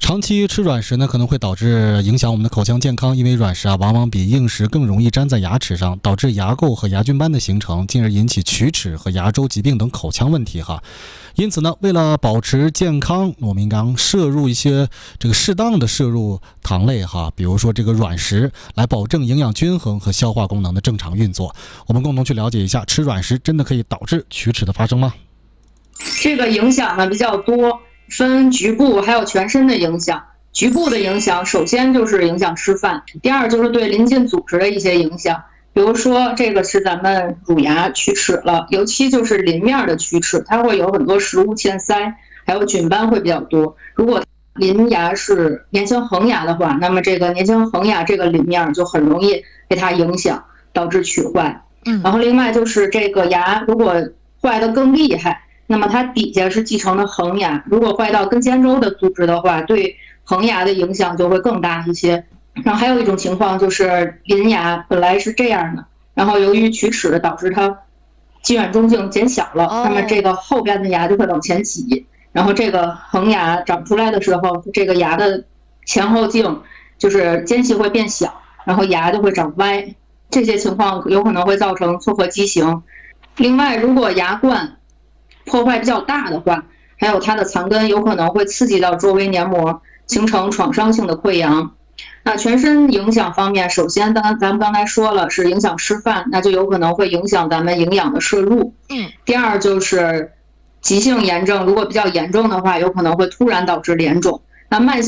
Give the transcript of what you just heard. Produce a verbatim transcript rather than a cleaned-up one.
长期吃软食呢，可能会导致影响我们的口腔健康，因为软食啊，往往比硬食更容易粘在牙齿上，导致牙垢和牙菌斑的形成，进而引起龋齿和牙周疾病等口腔问题哈。因此呢，为了保持健康，我们应当摄入一些这个适当的摄入糖类哈，比如说这个软食，来保证营养均衡和消化功能的正常运作。我们共同去了解一下，吃软食真的可以导致龋齿的发生吗？ 这个影响呢比较多，分局部还有全身的影响。局部的影响，首先就是影响吃饭，第二就是对邻近组织的一些影响。比如说，这个是咱们乳牙龋齿了，尤其就是邻面的龋齿，它会有很多食物嵌塞，还有菌斑会比较多。如果邻牙是年轻恒牙的话，那么这个年轻恒牙这个邻面就很容易被它影响，导致龋坏。嗯，然后另外就是这个牙如果坏得更厉害，那么它底下是继承的恒牙，如果坏到根尖周的组织的话，对恒牙的影响就会更大一些。然后还有一种情况就是邻牙本来是这样的，然后由于龋齿导致它肌软中径减小了，那么这个后边的牙就会往前挤，然后这个恒牙长出来的时候，这个牙的前后径就是间隙会变小，然后牙就会长歪，这些情况有可能会造成错颌畸形。另外，如果牙冠破坏比较大的话，还有它的残根有可能会刺激到周围黏膜，形成创伤性的溃疡。那全身影响方面，首先刚咱们刚才说了是影响吃饭，那就有可能会影响咱们营养的摄入。嗯。第二就是急性炎症，如果比较严重的话，有可能会突然导致脸肿。那慢性